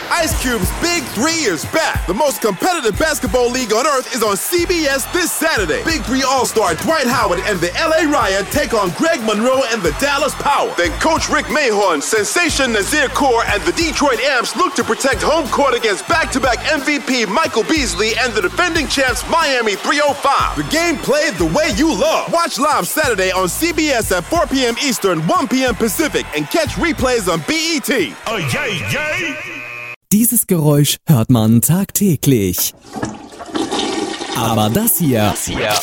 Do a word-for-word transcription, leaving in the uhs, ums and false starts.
Ice Cube's Big Three is back. The most competitive basketball league on earth is on C B S this Saturday. Big Three All-Star Dwight Howard and the L A Riot take on Greg Monroe and the Dallas Power. Then Coach Rick Mahorn, Sensation Nazir Kaur, and the Detroit Amps look to protect home court against back-to-back M V P Michael Beasley and the defending champs Miami three oh five. The game played the way you love. Watch live Saturday on C B S at four p.m. Eastern, one p.m. Pacific and catch replays on B E T. Oh, yay, yay! Dieses Geräusch hört man tagtäglich. Aber das hier, das hier